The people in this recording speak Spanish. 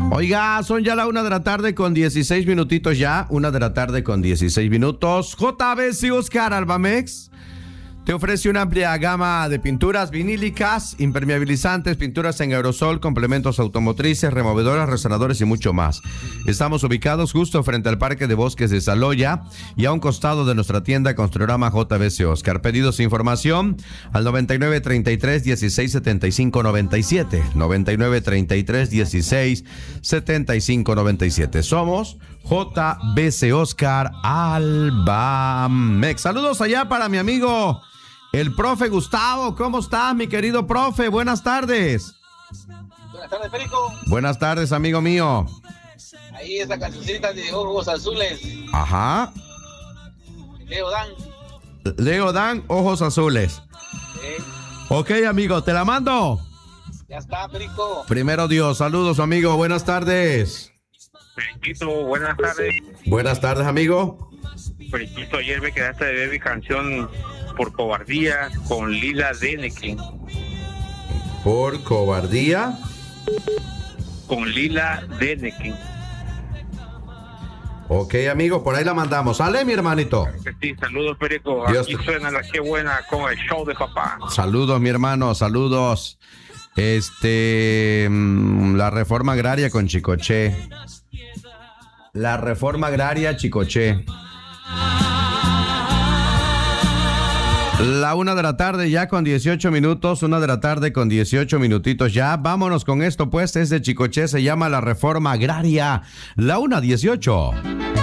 Oiga, son ya la 1 de la tarde con 16 minutitos ya. 1 de la tarde con 16 minutos. JBC Oscar Albamex te ofrece una amplia gama de pinturas vinílicas, impermeabilizantes, pinturas en aerosol, complementos automotrices, removedoras, resonadores y mucho más. Estamos ubicados justo frente al Parque de Bosques de Saloya y a un costado de nuestra tienda Construrama JBC Oscar. Pedidos e información al 99 33 16 75 97. 99 33 16 75 97. Somos JBC Oscar Albamex. Saludos allá para mi amigo el profe Gustavo. ¿Cómo estás, mi querido profe? Buenas tardes. Buenas tardes, Perico. Buenas tardes, amigo mío. Ahí esa cancioncita de Ojos Azules. Ajá. Leo Dan, Ojos Azules. Ok, amigo, te la mando. Ya está, Perico. Primero Dios, saludos, amigo. Buenas tardes. Periquito, buenas tardes. Buenas tardes, amigo. Periquito, ayer me quedaste de ver mi canción Por Cobardía con Lila Deneken. ¿Por cobardía? Con Lila Deneken. Ok, amigo, por ahí la mandamos. ¿Sale, mi hermanito? Sí, saludos, Perico. Dios Aquí te... suena la que buena con el show de papá. Saludos, mi hermano, saludos. La reforma agraria con Chicoche. La reforma agraria Chicoche. La 1 de la tarde ya con 18 minutos, 1 de la tarde con 18 minutitos ya. Vámonos con esto, pues, es de Chicoche, se llama La Reforma Agraria. La 1:18.